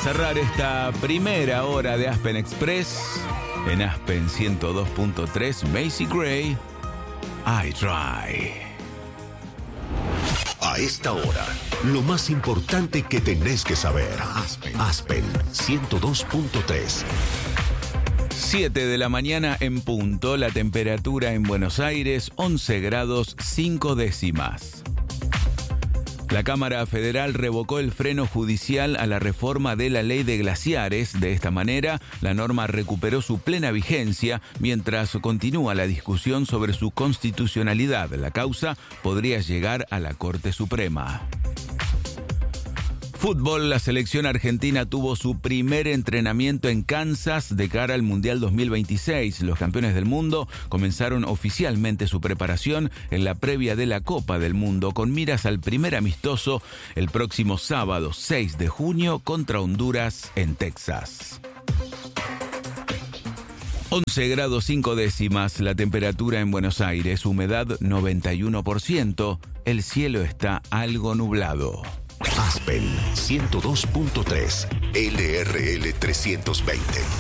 cerrar esta primera hora de Aspen Express, en Aspen 102.3, Macy Gray, I Try. A esta hora, lo más importante que tenés que saber. Aspen 102.3. 7 de la mañana en punto, la temperatura en Buenos Aires, 11 grados 5 décimas. La Cámara Federal revocó el freno judicial a la reforma de la ley de glaciares. De esta manera, la norma recuperó su plena vigencia mientras continúa la discusión sobre su constitucionalidad. La causa podría llegar a la Corte Suprema. Fútbol, la selección argentina tuvo su primer entrenamiento en Kansas de cara al Mundial 2026. Los campeones del mundo comenzaron oficialmente su preparación en la previa de la Copa del Mundo con miras al primer amistoso el próximo sábado 6 de junio contra Honduras en Texas. 11 grados 5 décimas la temperatura en Buenos Aires, humedad 91%, el cielo está algo nublado. Aspen 102.3, LRL 320.